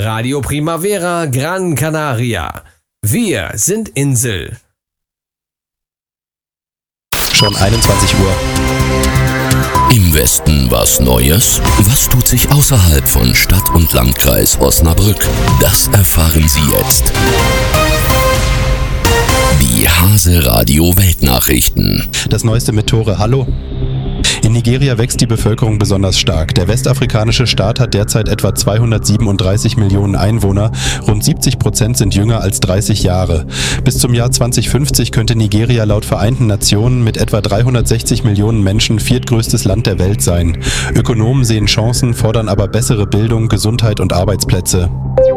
Radio Primavera Gran Canaria. Wir sind Insel. Schon 21 Uhr. Im Westen was Neues? Was tut sich außerhalb von Stadt und Landkreis Osnabrück? Das erfahren Sie jetzt. Die Hase Radio Weltnachrichten. Das Neueste mit Tore. Hallo. In Nigeria wächst die Bevölkerung besonders stark. Der westafrikanische Staat hat derzeit etwa 237 Millionen Einwohner. Rund 70% sind jünger als 30 Jahre. Bis zum Jahr 2050 könnte Nigeria laut Vereinten Nationen mit etwa 360 Millionen Menschen viertgrößtes Land der Welt sein. Ökonomen sehen Chancen, fordern aber bessere Bildung, Gesundheit und Arbeitsplätze.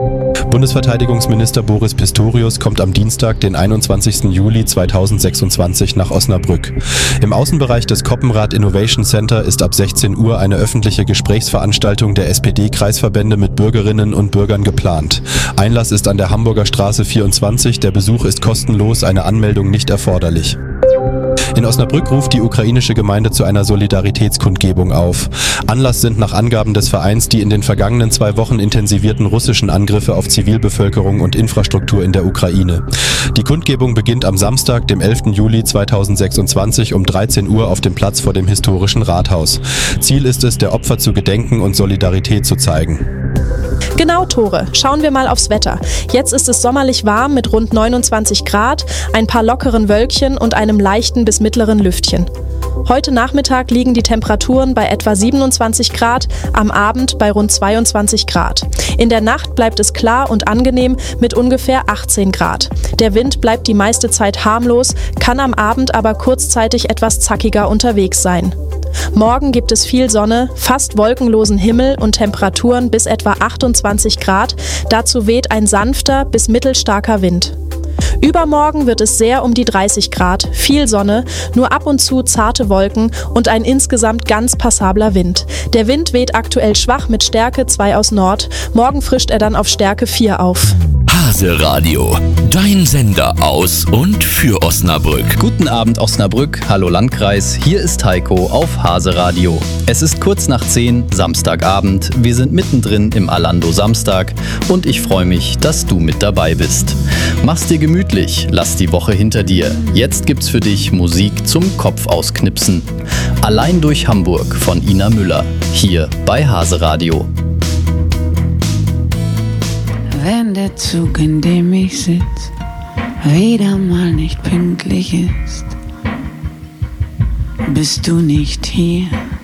Bundesverteidigungsminister Boris Pistorius kommt am Dienstag, den 21. Juli 2026 nach Osnabrück. Im Außenbereich des Koppenrad Innovation Center ist ab 16 Uhr eine öffentliche Gesprächsveranstaltung der SPD-Kreisverbände mit Bürgerinnen und Bürgern geplant. Einlass ist an der Hamburger Straße 24, der Besuch ist kostenlos, eine Anmeldung nicht erforderlich. In Osnabrück ruft die ukrainische Gemeinde zu einer Solidaritätskundgebung auf. Anlass sind nach Angaben des Vereins die in den vergangenen 2 Wochen intensivierten russischen Angriffe auf Zivilbevölkerung und Infrastruktur in der Ukraine. Die Kundgebung beginnt am Samstag, dem 11. Juli 2026 um 13 Uhr auf dem Platz vor dem historischen Rathaus. Ziel ist es, der Opfer zu gedenken und Solidarität zu zeigen. Genau, Tore. Schauen wir mal aufs Wetter. Jetzt ist es sommerlich warm mit rund 29 Grad, ein paar lockeren Wölkchen und einem leichten bis mittleren Lüftchen. Heute Nachmittag liegen die Temperaturen bei etwa 27 Grad, am Abend bei rund 22 Grad. In der Nacht bleibt es klar und angenehm mit ungefähr 18 Grad. Der Wind bleibt die meiste Zeit harmlos, kann am Abend aber kurzzeitig etwas zackiger unterwegs sein. Morgen gibt es viel Sonne, fast wolkenlosen Himmel und Temperaturen bis etwa 28 Grad. Dazu weht ein sanfter bis mittelstarker Wind. Übermorgen wird es sehr um die 30 Grad, viel Sonne, nur ab und zu zarte Wolken und ein insgesamt ganz passabler Wind. Der Wind weht aktuell schwach mit Stärke 2 aus Nord, morgen frischt er dann auf Stärke 4 auf. Hase Radio, dein Sender aus und für Osnabrück. Guten Abend Osnabrück, hallo Landkreis, hier ist Heiko auf Hase Radio. Es ist kurz nach 10, Samstagabend, wir sind mittendrin im Alando Samstag und ich freue mich, dass du mit dabei bist. Mach's dir gemütlich, lass die Woche hinter dir. Jetzt gibt's für dich Musik zum Kopf ausknipsen. Allein durch Hamburg von Ina Müller, hier bei Hase Radio. Wenn der Zug, in dem ich sitz, wieder mal nicht pünktlich ist, bist du nicht hier.